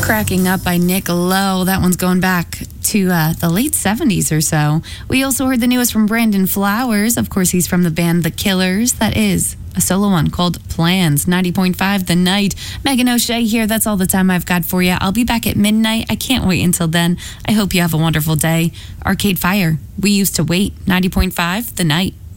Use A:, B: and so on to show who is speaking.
A: Cracking Up by Nick Lowe. That one's going back to the late 70s or so. We also heard the newest from Brandon Flowers. Of course, he's from the band The Killers. That is a solo one called Plans. 90.5 The Night. Megan O'Shea here. That's all the time I've got for you. I'll be back at midnight. I can't wait until then. I hope you have a wonderful day. Arcade Fire. We used to wait. 90.5 The Night.